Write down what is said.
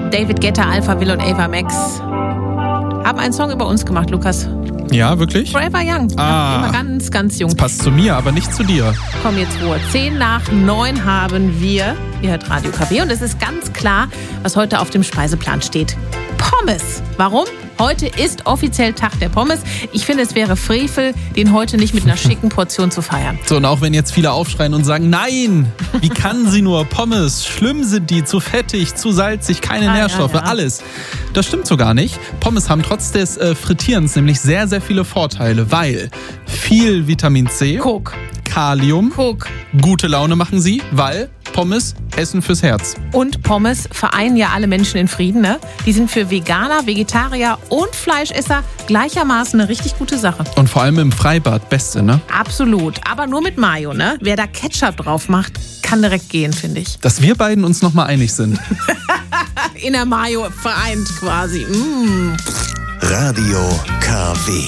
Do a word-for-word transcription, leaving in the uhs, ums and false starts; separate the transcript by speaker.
Speaker 1: David Guetta, Alpha Will und Ava Max haben einen Song über uns gemacht, Lukas.
Speaker 2: Ja, wirklich?
Speaker 1: Forever Young.
Speaker 2: Ah.
Speaker 1: Ja, immer ganz, ganz jung.
Speaker 2: Das passt zu mir, aber nicht zu dir.
Speaker 1: Komm jetzt Ruhe. Zehn nach neun haben wir. Ihr hört Radio K W und es ist ganz klar, was heute auf dem Speiseplan steht. Pommes. Warum? Heute ist offiziell Tag der Pommes. Ich finde, es wäre Frevel, den heute nicht mit einer schicken Portion zu feiern.
Speaker 2: So, und auch wenn jetzt viele aufschreien und sagen, nein, wie kann sie nur Pommes? Schlimm sind die, zu fettig, zu salzig, keine
Speaker 1: ah,
Speaker 2: Nährstoffe,
Speaker 1: ja, ja.
Speaker 2: alles. Das stimmt so gar nicht. Pommes haben trotz des äh, Frittierens nämlich sehr, sehr viele Vorteile, weil viel Vitamin C,
Speaker 1: Guck.
Speaker 2: Kalium,
Speaker 1: Guck.
Speaker 2: gute Laune machen sie, weil Pommes Essen fürs Herz.
Speaker 1: Und Pommes vereinen ja alle Menschen in Frieden, ne? Die sind für Veganer, Vegetarier und Fleischesser gleichermaßen eine richtig gute Sache.
Speaker 2: Und vor allem im Freibad, beste, ne?
Speaker 1: Absolut. Aber nur mit Mayo, ne? Wer da Ketchup drauf macht, kann direkt gehen, finde ich.
Speaker 2: Dass wir beiden uns nochmal einig sind.
Speaker 1: In der Mayo vereint quasi. Mm.
Speaker 3: Radio K W.